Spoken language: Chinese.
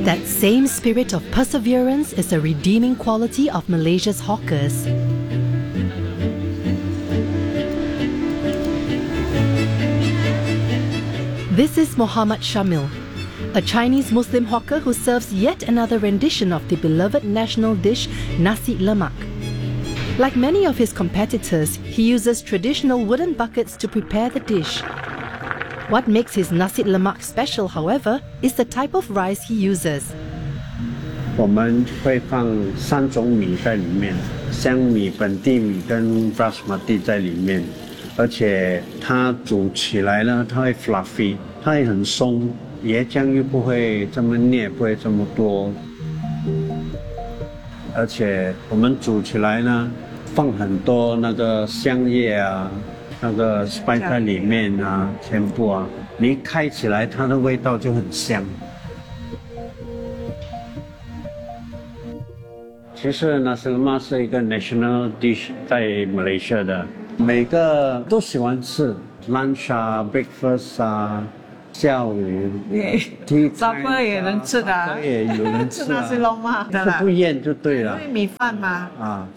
That same spirit of perseverance is a redeeming quality of Malaysia's hawkers. This is Muhammad Shamil, a Chinese Muslim hawker who serves yet another rendition of the beloved national dish nasi lemak. Like many of his competitors, he uses traditional wooden buckets to prepare the dish. What makes his nasi lemak special, however, is the type of rice he uses. 我们会放3种米在里面，香米、本地米跟 basmati 在里面，而且它煮起来呢，它会 fluffy， 它会很松，椰浆又不会这么腻，不会这么多。而且我们煮起来呢，放很多那个香叶啊。 那个 spice 在里面啊，全部啊，你一开起来，它的味道就很香。其实nasi lemak是一个 national dish 在马来西亚的，每个都喜欢吃 lunch 啊 ，breakfast 啊，下午 supper 也能吃的， 也有人吃吃nasi lemak 的啦， 吃不厌就对了。 因为米饭嘛。 啊，